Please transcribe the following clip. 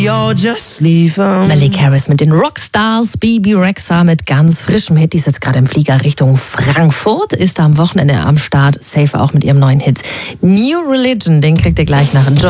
You're just leave 'em. Malik Harris mit den Rockstars, Bebe Rexha mit ganz frischem Hit. Die ist jetzt gerade im Flieger Richtung Frankfurt, ist da am Wochenende am Start. Safe auch mit ihrem neuen Hit New Religion, den kriegt ihr gleich nach Joy.